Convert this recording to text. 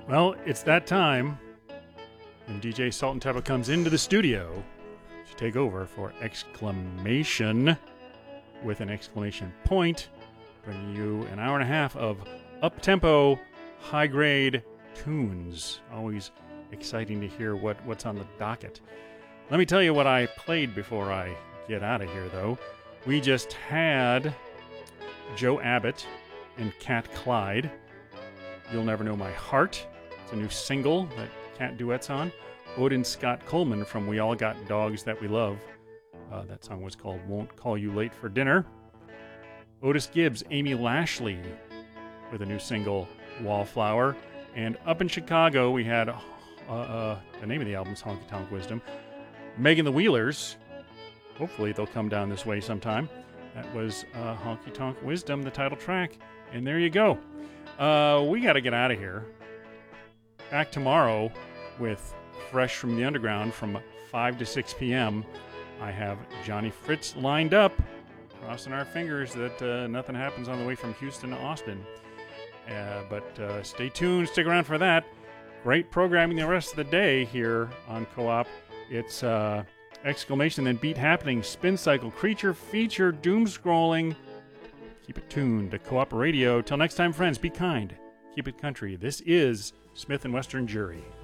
Well, it's that time when DJ Salt and Pepper comes into the studio to take over for Exclamation with an exclamation point, bringing you an hour and a half of up-tempo, high-grade tunes. Always exciting to hear what's on the docket. Let me tell you what I played before I get out of here, though. We just had Joe Abbott and Cat Clyde. You'll Never Know My Heart. It's a new single that Cat duets on. Odin Scott Coleman from We All Got Dogs That We Love. That song was called Won't Call You Late for Dinner. Otis Gibbs, Amy Lashley with a new single, Wallflower. And up in Chicago, we had the name of the album's Honky Tonk Wisdom. Megan the Wheelers. Hopefully they'll come down this way sometime. That was Honky Tonk Wisdom, the title track. And there you go. We got to get out of here. Back tomorrow with Fresh from the Underground from 5 to 6 p.m. I have Johnny Fritz lined up, crossing our fingers that nothing happens on the way from Houston to Austin. But stay tuned, stick around for that. Great programming the rest of the day here on Co-op. It's Exclamation, then Beat Happening, Spin Cycle, Creature Feature, Doom Scrolling. Keep it tuned to Co-op Radio. Till next time, friends, be kind. Keep it country. This is Smith & Western Jury.